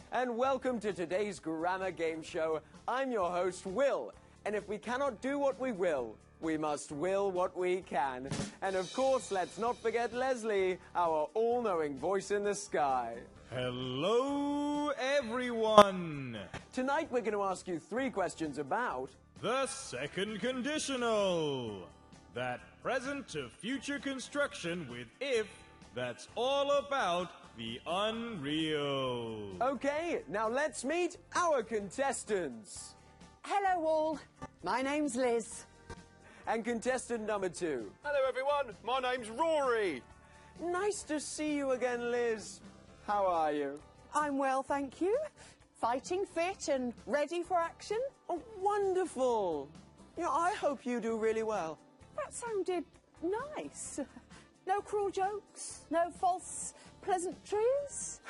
and welcome to today's grammar game show. I'm your host, Will, and if we cannot do what we will, we must will what we can. And of course, let's not forget Leslie, our all-knowing voice in the sky. Hello, everyone! Tonight we're going to ask you 3 questions about The second conditional. That present to future construction with if that's all about the unreal. Okay, now let's meet our contestants. Hello all, my name's Liz. And contestant number 2. Hello everyone, my name's Rory. Nice to see you again, Liz. How are you? I'm well, thank you. Fighting fit and ready for action. Oh, wonderful. I hope you do really well. That sounded nice. No cruel jokes, no false pleasantries.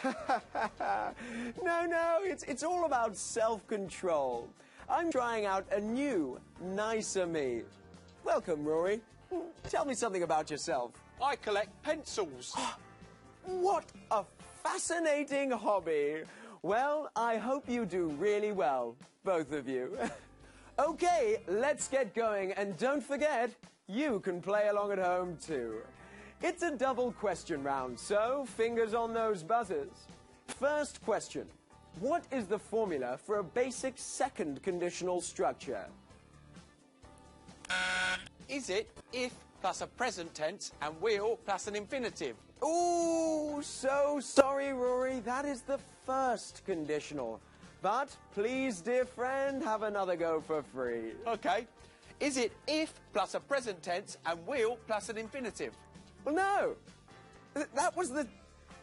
No, it's all about self-control. I'm trying out a new, nicer me. Welcome, Rory. Tell me something about yourself. I collect pencils. What a fascinating hobby. Well, I hope you do really well, both of you. Okay, let's get going, and don't forget, you can play along at home too. It's a double question round, so fingers on those buzzers. First question. What is the formula for a basic second conditional structure? Is it if plus a present tense and will plus an infinitive? Ooh, so sorry, Rory. That is the first conditional. But please, dear friend, have another go for free. Okay. Is it if plus a present tense and will plus an infinitive? Well, no. That was the